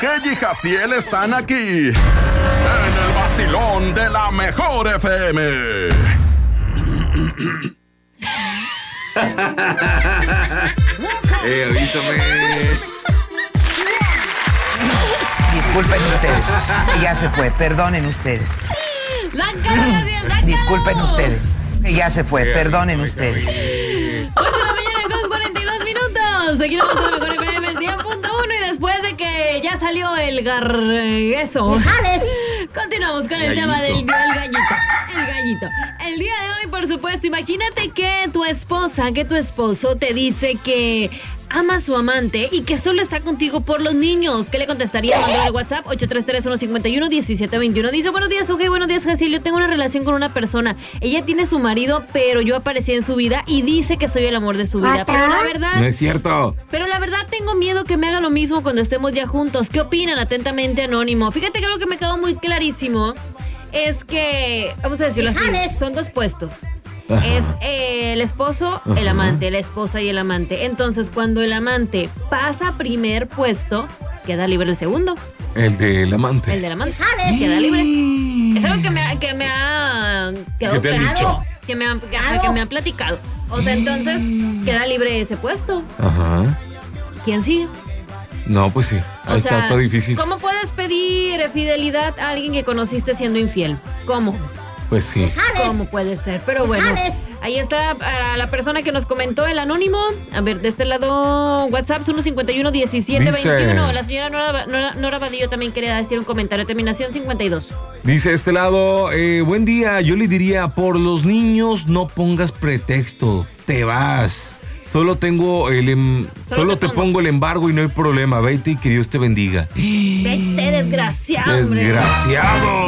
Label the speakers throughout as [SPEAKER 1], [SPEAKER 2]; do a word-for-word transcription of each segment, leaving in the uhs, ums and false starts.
[SPEAKER 1] G y Jaciel están aquí en el vacilón de la mejor F M.
[SPEAKER 2] Eh, avísame.
[SPEAKER 3] Disculpen ustedes. Ya se fue. Perdonen ustedes. Disculpen ustedes. Ya se fue. Perdonen ustedes.
[SPEAKER 4] ocho de la mañana con cuarenta y dos minutos. Aquí nos vamos a mejor F M cien punto uno y después de que ya salió el gargueso, ¿sabes? Continuamos con el, el tema del, del gallito. El gallito. El día de hoy, por supuesto, imagínate que tu esposa, que tu esposo te dice que ama a su amante y que solo está contigo por los niños. ¿Qué le contestaría? Mandar al WhatsApp ocho tres tres uno cinco uno uno siete dos uno. Dice, buenos días, Uge, buenos días, Jaciel. Yo tengo una relación con una persona. Ella tiene su marido, pero yo aparecí en su vida y dice que soy el amor de su vida. Pero la verdad...
[SPEAKER 2] No es cierto.
[SPEAKER 4] Pero la verdad tengo miedo que me haga lo mismo cuando estemos ya juntos. ¿Qué opinan? Atentamente, Anónimo. Fíjate que algo que me quedó muy clarísimo es que, vamos a decirlo así, son dos puestos. Ajá. Es eh, el esposo, Ajá. el amante, la esposa y el amante. Entonces, cuando el amante pasa a primer puesto, queda libre el segundo.
[SPEAKER 2] El del amante.
[SPEAKER 4] El del amante. ¿Sabes? Queda libre. Es algo que me ha, que me ha quedado
[SPEAKER 2] ¿Qué te han dicho?
[SPEAKER 4] Que me ha, que, que me ha platicado. O sea, entonces, queda libre ese puesto.
[SPEAKER 2] Ajá.
[SPEAKER 4] ¿Quién sigue?
[SPEAKER 2] No, pues sí. Ahí o está, sea, está difícil.
[SPEAKER 4] ¿Cómo puedes pedir fidelidad a alguien que conociste siendo infiel? ¿Cómo?
[SPEAKER 2] Pues sí.
[SPEAKER 4] ¿Cómo puede ser? Pero bueno, ¿sabes? Ahí está para la persona que nos comentó, el anónimo. A ver, de este lado, WhatsApp uno cinco uno diecisiete veintiuno. La señora Nora, Nora, Nora Vadillo también quería decir un comentario. Terminación cincuenta y dos.
[SPEAKER 2] Dice este lado, eh, buen día. Yo le diría, por los niños no pongas pretexto. Te vas. Solo tengo el em, solo, solo te, te pongo el embargo y no hay problema. Vete y que Dios te bendiga.
[SPEAKER 4] Vete, desgraciado.
[SPEAKER 2] Desgraciado.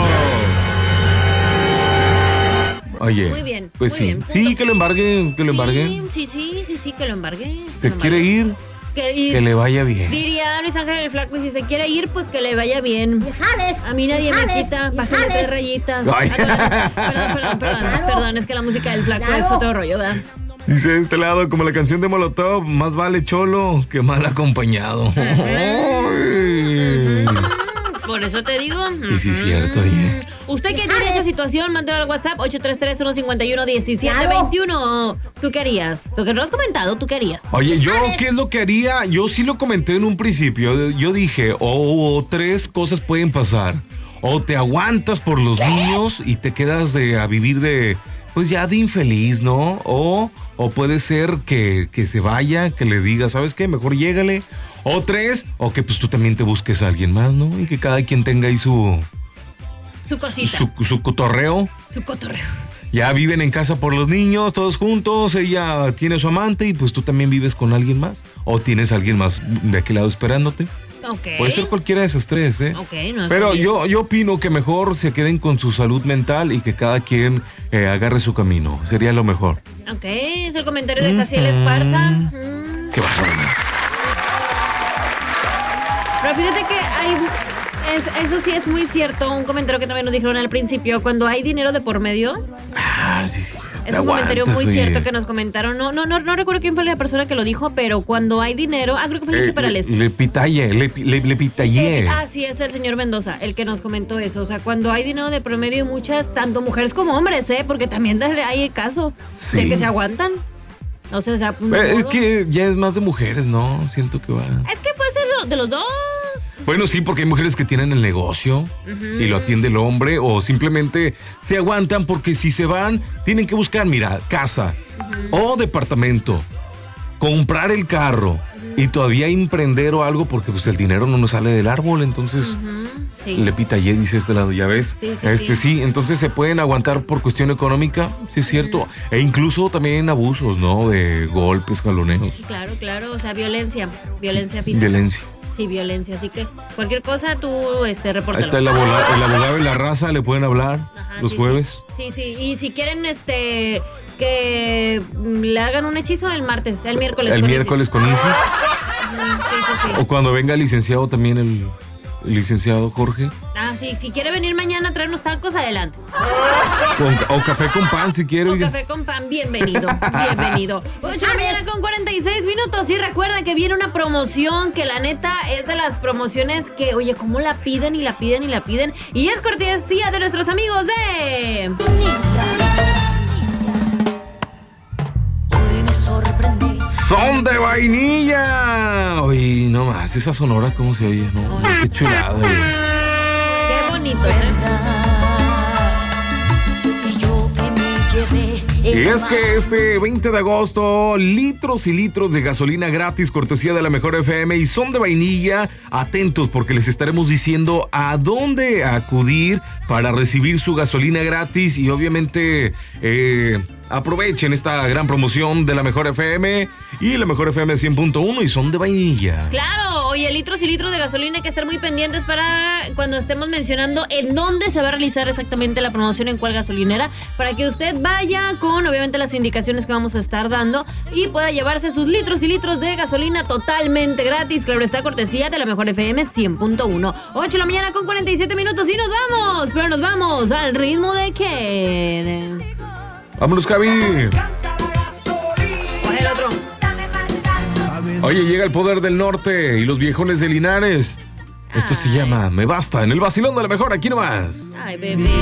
[SPEAKER 2] Oye,
[SPEAKER 4] muy bien,
[SPEAKER 2] pues
[SPEAKER 4] muy
[SPEAKER 2] sí,
[SPEAKER 4] bien,
[SPEAKER 2] sí, que lo embargue, que lo embargue.
[SPEAKER 4] Sí, sí, sí, sí, que lo embargue.
[SPEAKER 2] ¿Se quiere ir? Que, y, que le vaya bien.
[SPEAKER 4] Diría Luis Ángel el Flaco, si se quiere ir, pues que le vaya bien.
[SPEAKER 5] ¿Sabes?
[SPEAKER 4] A mí nadie
[SPEAKER 5] ¿sabes?
[SPEAKER 4] me quita, bájale tres rayitas.
[SPEAKER 2] Ay.
[SPEAKER 4] Ah, perdón, perdón, perdón, claro. perdón, es que la música del Flaco claro. es otro rollo, ¿verdad?
[SPEAKER 2] Dice de este lado, como la canción de Molotov, más vale cholo que mal acompañado.
[SPEAKER 4] Por eso te digo.
[SPEAKER 2] Y sí, es cierto, oye.
[SPEAKER 4] ¿Usted qué tiene esa situación? Mándalo al WhatsApp ocho tres tres uno cinco uno diecisiete veintiuno. ¿Tú qué harías? Lo que no has comentado, ¿tú qué harías?
[SPEAKER 2] Oye, ¿yo qué es lo que haría? Yo sí lo comenté en un principio. Yo dije, o oh, oh, tres cosas pueden pasar. O te aguantas por los niños y te quedas de, a vivir de... Pues ya de infeliz, ¿no? O, o puede ser que, que se vaya, que le diga, ¿sabes qué? Mejor llégale. O tres, o que pues tú también te busques a alguien más, ¿no? Y que cada quien tenga ahí su...
[SPEAKER 4] Su cosita.
[SPEAKER 2] Su, su cotorreo.
[SPEAKER 4] Su cotorreo.
[SPEAKER 2] Ya viven en casa por los niños, todos juntos, ella tiene a su amante y pues tú también vives con alguien más. O tienes a alguien más de aquel lado esperándote.
[SPEAKER 4] Okay.
[SPEAKER 2] Puede ser cualquiera de esos tres, ¿eh?
[SPEAKER 4] Okay, no
[SPEAKER 2] Pero yo, yo opino que mejor se queden con su salud mental y que cada quien eh, agarre su camino. Sería lo mejor.
[SPEAKER 4] Ok, es el comentario de Jaciel Esparza. Mm.
[SPEAKER 2] Qué bárbaro.
[SPEAKER 4] Pero fíjate que hay... Es, eso sí es muy cierto, un comentario que también nos dijeron al principio, cuando hay dinero de por medio.
[SPEAKER 2] Ah, sí, sí.
[SPEAKER 4] Es un comentario muy oye. cierto que nos comentaron. No, no, no, no recuerdo quién fue la persona que lo dijo, pero cuando hay dinero, ah, creo que fue Enrique eh, Perales.
[SPEAKER 2] Le, le pitalle, le, le, le pitalle.
[SPEAKER 4] Ah, sí, es el señor Mendoza, el que nos comentó eso. O sea, cuando hay dinero de promedio, muchas, tanto mujeres como hombres, ¿eh? Porque también hay el caso sí. de que se aguantan. O sea, o sea
[SPEAKER 2] no eh, es que ya es más de mujeres, ¿no? Siento que va.
[SPEAKER 4] Es que puede ser de los dos.
[SPEAKER 2] Bueno, sí, porque hay mujeres que tienen el negocio uh-huh. y lo atiende el hombre o simplemente se aguantan porque si se van, tienen que buscar, mira, casa uh-huh. o departamento, comprar el carro uh-huh. y todavía emprender o algo porque pues el dinero no nos sale del árbol, entonces uh-huh. sí. le pitallé, dice este lado, ¿ya ves?
[SPEAKER 4] Sí, sí,
[SPEAKER 2] este
[SPEAKER 4] sí.
[SPEAKER 2] sí, entonces se pueden aguantar por cuestión económica, sí es cierto, uh-huh. e incluso también abusos, ¿no? De golpes, jaloneos.
[SPEAKER 4] Claro, claro, o sea, violencia, violencia física.
[SPEAKER 2] Violencia.
[SPEAKER 4] Sí, violencia, así que cualquier cosa tú este, repórtalo.
[SPEAKER 2] Ahí está el abogado, el abogado y la raza, le pueden hablar Ajá, los
[SPEAKER 4] sí,
[SPEAKER 2] jueves.
[SPEAKER 4] Sí, sí, y si quieren este que le hagan un hechizo el martes, el miércoles
[SPEAKER 2] El
[SPEAKER 4] con
[SPEAKER 2] miércoles
[SPEAKER 4] Isis.
[SPEAKER 2] con Isis.
[SPEAKER 4] Sí, sí, sí.
[SPEAKER 2] O cuando venga el licenciado también el, licenciado Jorge.
[SPEAKER 4] Ah, sí, si quiere venir mañana a traer unos tacos, adelante.
[SPEAKER 2] Con, o café con pan, si quiere.
[SPEAKER 4] O café con pan, bienvenido, bienvenido. ocho de la mañana con cuarenta y seis minutos. Y recuerda que viene una promoción que la neta es de las promociones que, oye, cómo la piden y la piden y la piden. Y es cortesía de nuestros amigos de...
[SPEAKER 2] ¡Son de vainilla! Oye, no más, esa sonora, ¿cómo se oye? No,
[SPEAKER 4] Ay.
[SPEAKER 2] qué chulada, oye.
[SPEAKER 4] Qué bonito, ¿eh?
[SPEAKER 2] Y es que este veinte de agosto, litros y litros de gasolina gratis, cortesía de la Mejor F M y Son de Vainilla. Atentos porque les estaremos diciendo a dónde acudir para recibir su gasolina gratis y obviamente eh, aprovechen esta gran promoción de la Mejor F M y la Mejor F M cien punto uno y Son de Vainilla.
[SPEAKER 4] Claro, oye, litros y litros de gasolina, hay que estar muy pendientes para cuando estemos mencionando en dónde se va a realizar exactamente la promoción, en cuál gasolinera, para que usted vaya con obviamente las indicaciones que vamos a estar dando y pueda llevarse sus litros y litros de gasolina totalmente gratis. Claro, está cortesía de la Mejor F M cien punto uno. ocho de la mañana con cuarenta y siete minutos y nos vamos, pero nos vamos al ritmo de qué.
[SPEAKER 2] Vámonos, Javi.
[SPEAKER 4] ¿Cuál es el otro?
[SPEAKER 2] Oye, llega el poder del norte y los viejones de Linares. Esto se
[SPEAKER 4] Ay.
[SPEAKER 2] llama Me Basta en el vacilón de la Mejor, aquí nomás.
[SPEAKER 4] Ay, bebé.